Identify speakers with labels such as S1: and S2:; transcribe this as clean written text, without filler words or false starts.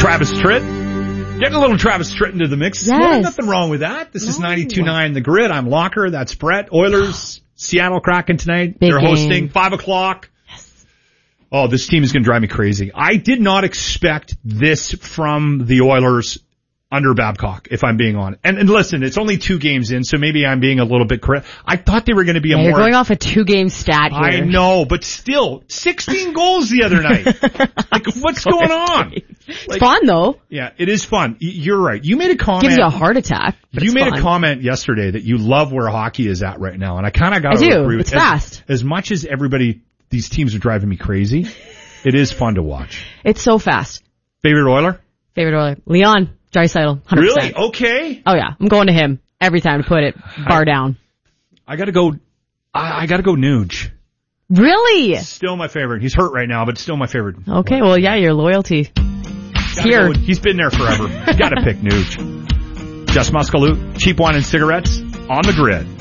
S1: Travis Tritt. Getting a little Travis Tritt into the mix.
S2: Yes.
S1: Well, nothing wrong with that. This is 92.9 The Grid. I'm Locker. That's Brett. Oilers, Seattle Kraken tonight.
S2: Big
S1: They're
S2: game.
S1: hosting 5 o'clock.
S2: Yes.
S1: Oh, this team is going to drive me crazy. I did not expect this from the Oilers under Babcock, if I'm being honest. And listen, it's only 2 games in, so maybe I'm being a little bit correct. I thought they were going to be
S2: You're going off a 2-game stat here.
S1: I know, but still, 16 goals the other night. Like, what's going on?
S2: It's fun, though.
S1: Yeah, it is fun. You're right. You made a comment.
S2: Gives you a heart attack.
S1: You made a comment yesterday that you love where hockey is at right now, and I kind of got to agree with
S2: It's fast.
S1: As much as these teams are driving me crazy, it is fun to watch.
S2: It's so fast.
S1: Favorite Oiler?
S2: Leon Draisaitl, 100%.
S1: Really? Okay.
S2: Oh yeah, I'm going to him every time to put it bar down.
S1: I gotta go Nuge.
S2: Really?
S1: Still my favorite. He's hurt right now, but still my favorite.
S2: Okay, well yeah, your loyalty. Here.
S1: He's been there forever. Gotta pick Nuge. Jess Muscaloo, Cheap Wine and Cigarettes on The Grid.